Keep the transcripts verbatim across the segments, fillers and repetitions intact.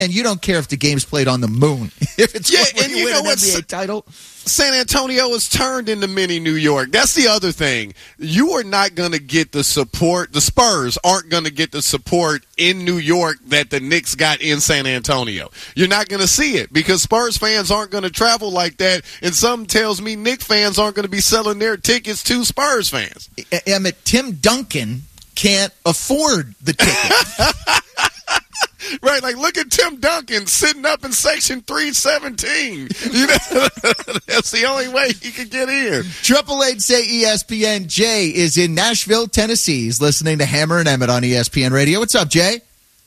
And you don't care if the game's played on the moon. If it's yeah, when and you, you win know an what? N B A title. San Antonio is turned into mini New York. That's the other thing. You are not going to get the support. The Spurs aren't going to get the support in New York that the Knicks got in San Antonio. You're not going to see it because Spurs fans aren't going to travel like that. And something tells me Knicks fans aren't going to be selling their tickets to Spurs fans. Emmett, Tim Duncan can't afford the ticket. Right, like look at Tim Duncan sitting up in section three seventeen. You know, that's the only way he could get in. Triple Eight say E S P N. Jay is in Nashville, Tennessee. He's listening to Hammer and Emmett on E S P N Radio. What's up, Jay?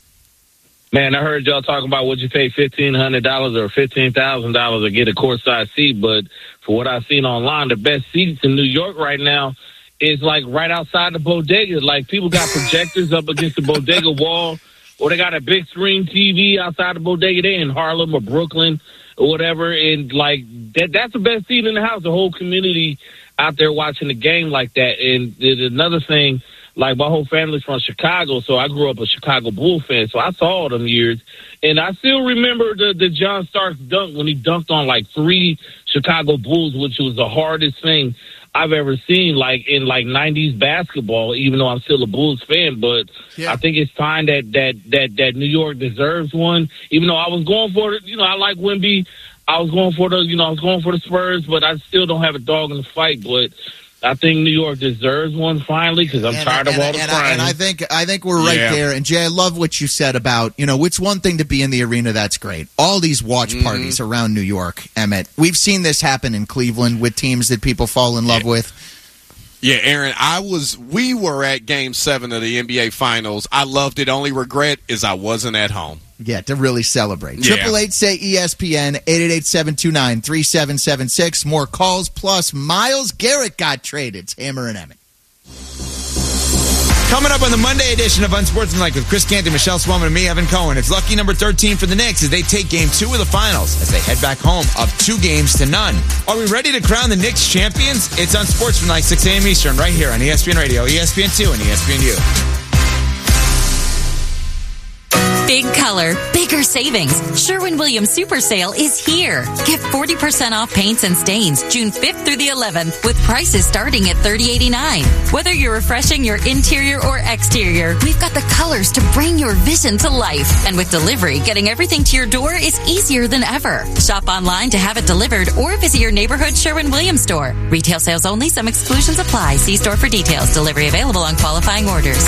Man, I heard y'all talking about would you pay fifteen hundred dollars or fifteen thousand dollars to get a courtside seat, but for what I've seen online, the best seats in New York right now is like right outside the bodega. Like people got projectors up against the bodega wall. Or they got a big screen T V outside the bodega there in Harlem or Brooklyn or whatever. And, like, that that's the best seat in the house, the whole community out there watching the game like that. And there's another thing, like, my whole family's from Chicago, so I grew up a Chicago Bull fan, so I saw all them years. And I still remember the, the John Starks dunk when he dunked on, like, three Chicago Bulls, which was the hardest thing I've ever seen, like in like nineties basketball, even though I'm still a Bulls fan. But yeah. I think it's time that, that that that New York deserves one. Even though I was going for it, you know, I like Wemby. I was going for the, you know, I was going for the Spurs, but I still don't have a dog in the fight. But I think New York deserves one finally because I'm and, tired and, of all the and, crying. And I think I think we're right yeah. there. And Jay, I love what you said about, you know, it's one thing to be in the arena. That's great. All these watch mm-hmm. parties around New York, Emmett. We've seen this happen in Cleveland with teams that people fall in love yeah. with. Yeah, Aaron, I was. We were at Game Seven of the N B A Finals. I loved it. Only regret is I wasn't at home. Yeah, to really celebrate. Yeah. Triple eight say E S P N, eight eight eight, seven two nine, three seven seven six. More calls, plus Myles Garrett got traded. It's Hammer and Emmett. Coming up on the Monday edition of Unsportsmanlike with Chris Canty, Michelle Swellman, and me, Evan Cohen. It's lucky number thirteen for the Knicks as they take game two of the finals as they head back home up two games to none. Are we ready to crown the Knicks champions? It's Unsportsmanlike, six a.m. Eastern, right here on E S P N Radio, E S P N two, and E S P N U. Big color, bigger savings. Sherwin-Williams Super Sale is here. Get forty percent off paints and stains June fifth through the eleventh with prices starting at thirty eighty-nine. Whether you're refreshing your interior or exterior, we've got the colors to bring your vision to life. And with delivery, getting everything to your door is easier than ever. Shop online to have it delivered or visit your neighborhood Sherwin-Williams store. Retail sales only. Some exclusions apply. See store for details. Delivery available on qualifying orders.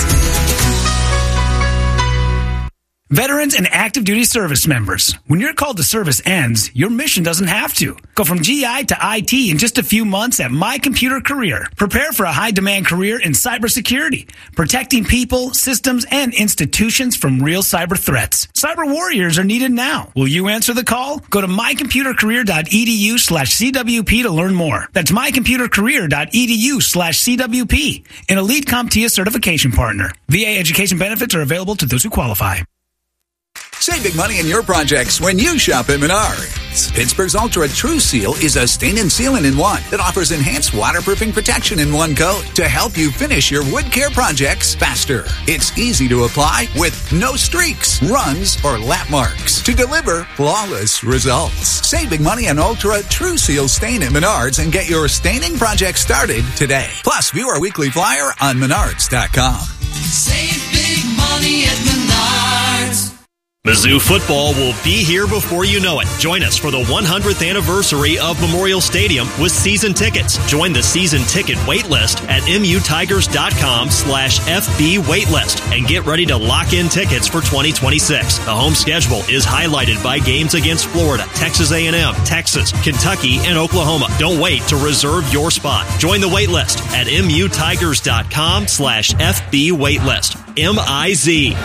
Veterans and active duty service members. When your call to service ends, your mission doesn't have to. Go from G I to I T in just a few months at My Computer Career. Prepare for a high-demand career in cybersecurity, protecting people, systems, and institutions from real cyber threats. Cyber warriors are needed now. Will you answer the call? Go to mycomputercareer.edu slash CWP to learn more. That's mycomputercareer.edu slash CWP. An Elite CompTIA certification partner. V A education benefits are available to those who qualify. Save big money in your projects when you shop at Menards. Pittsburgh's Ultra True Seal is a stain and sealant in one that offers enhanced waterproofing protection in one coat to help you finish your wood care projects faster. It's easy to apply with no streaks, runs, or lap marks to deliver flawless results. Save big money on Ultra True Seal stain at Menards and get your staining project started today. Plus, view our weekly flyer on menards dot com. Save big money at Menards. Mizzou football will be here before you know it. Join us for the one hundredth anniversary of Memorial Stadium with season tickets. Join the season ticket waitlist at mutigers.com slash FB waitlist and get ready to lock in tickets for twenty twenty-six. The home schedule is highlighted by games against Florida, Texas A and M, Texas, Kentucky, and Oklahoma. Don't wait to reserve your spot. Join the waitlist at mutigers.com slash FB waitlist. M I Z.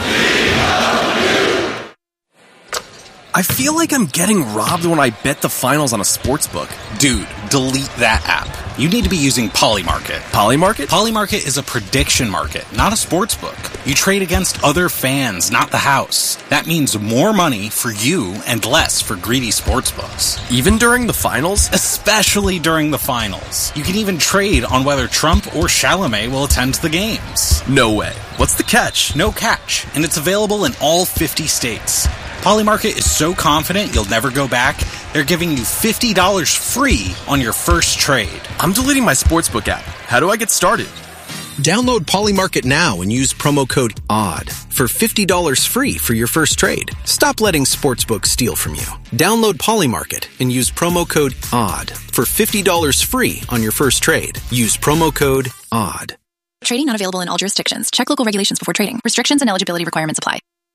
I feel like I'm getting robbed when I bet the finals on a sportsbook. Dude, delete that app. You need to be using Polymarket. Polymarket? Polymarket is a prediction market, not a sportsbook. You trade against other fans, not the house. That means more money for you and less for greedy sportsbooks. Even during the finals? Especially during the finals. You can even trade on whether Trump or Chalamet will attend the games. No way. What's the catch? No catch, and it's available in all fifty states. Polymarket is so confident you'll never go back, they're giving you fifty dollars free on your first trade. I'm deleting my sportsbook app. How do I get started? Download Polymarket now and use promo code O D D for fifty dollars free for your first trade. Stop letting sportsbooks steal from you. Download Polymarket and use promo code O D D for fifty dollars free on your first trade. Use promo code O D D. Trading not available in all jurisdictions. Check local regulations before trading. Restrictions and eligibility requirements apply.